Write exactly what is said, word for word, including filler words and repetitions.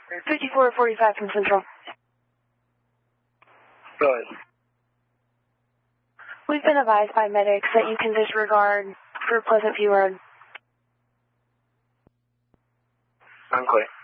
fifty-four forty-five from Central. Go ahead. We've been advised by medics that you can disregard for Pleasant View Road. I'm clear.